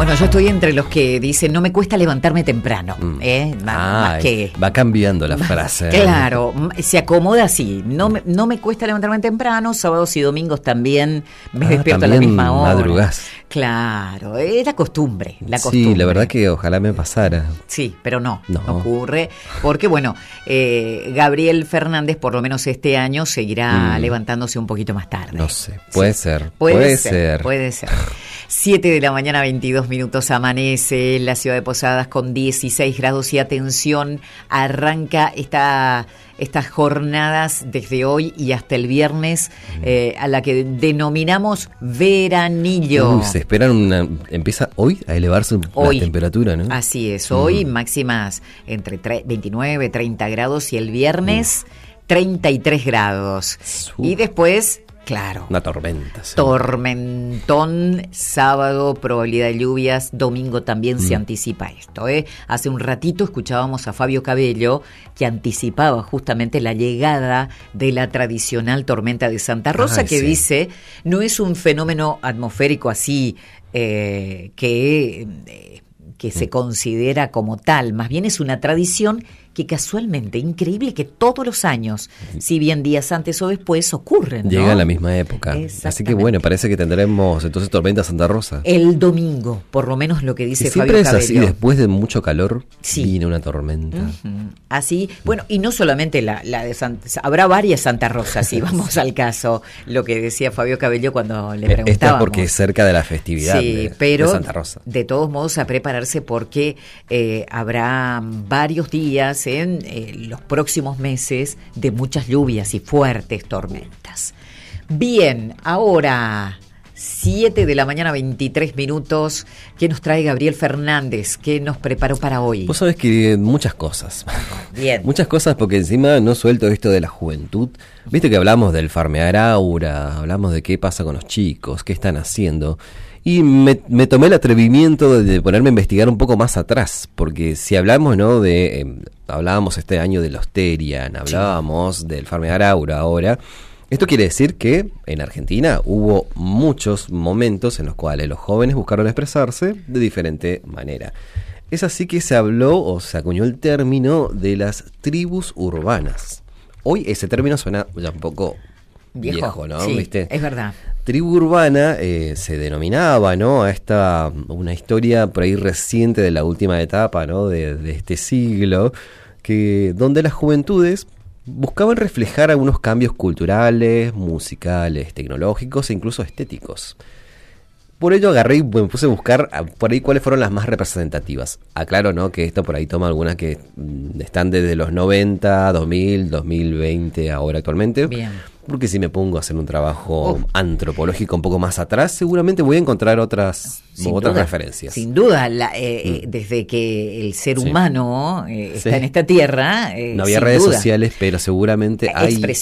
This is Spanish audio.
Bueno, yo estoy entre los que dicen no me cuesta levantarme temprano, más que va cambiando la frase. Claro, se acomoda así. No me cuesta levantarme temprano, sábados y domingos también me despierto a la misma hora. Madrugás. Claro, es la costumbre. Sí, la verdad que ojalá me pasara. Sí, pero no ocurre, porque bueno, Gabriel Fernández por lo menos este año seguirá levantándose un poquito más tarde. No sé, puede ser. 7 de la mañana, 22 minutos, amanece en la ciudad de Posadas con 16 grados y atención, arranca estas jornadas desde hoy y hasta el viernes a la que denominamos veranillo. Se esperan empieza hoy a elevarse la temperatura, ¿no? Así es, hoy máximas entre 29, 30 grados y el viernes 33 grados. Y después... Claro. Una tormenta. Sí. Tormentón, sábado, probabilidad de lluvias, domingo también se anticipa esto. Hace un ratito escuchábamos a Fabio Cabello que anticipaba justamente la llegada de la tradicional tormenta de Santa Rosa, dice, no es un fenómeno atmosférico así que se considera como tal, más bien es una tradición que casualmente, increíble que todos los años, si bien días antes o después, ocurren, ¿no? Llega en la misma época. Así que bueno, parece que tendremos entonces tormenta Santa Rosa. El domingo, por lo menos lo que dice Fabio Cabello. Siempre es así, después de mucho calor, viene una tormenta. Así, bueno, y no solamente la de Santa, habrá varias Santa Rosas, si vamos al caso, lo que decía Fabio Cabello cuando le preguntábamos. Esta es porque es cerca de la festividad pero de Santa Rosa. De todos modos, a prepararse porque habrá varios días en los próximos meses de muchas lluvias y fuertes tormentas. Bien, ahora 7 de la mañana, 23 minutos. ¿Qué nos trae Gabriel Fernández? ¿Qué nos preparó para hoy? Vos sabés que muchas cosas. Bien. Muchas cosas porque encima no suelto esto de la juventud. Viste que hablamos del farmear aura, hablamos de qué pasa con los chicos, qué están haciendo. Y me tomé el atrevimiento de ponerme a investigar un poco más atrás, porque si hablamos, ¿no? Hablábamos este año del Osterian, hablábamos del farmear aura ahora. Esto quiere decir que en Argentina hubo muchos momentos en los cuales los jóvenes buscaron expresarse de diferente manera. Es así que se habló o se acuñó el término de las tribus urbanas. Hoy ese término suena ya un poco viejo, ¿no? Sí, ¿viste? Es verdad. Tribu urbana se denominaba, ¿no? A una historia por ahí reciente de la última etapa, ¿no? De este siglo, donde las juventudes buscaban reflejar algunos cambios culturales, musicales, tecnológicos e incluso estéticos. Por ello agarré y me puse a buscar por ahí cuáles fueron las más representativas. Aclaro, ¿no? Que esto por ahí toma algunas que están desde los 90, 2000, 2020, ahora actualmente. Bien. Porque si me pongo a hacer un trabajo antropológico un poco más atrás, seguramente voy a encontrar otras referencias. Sin duda, desde que el ser humano está en esta tierra, no había redes sociales, pero seguramente hay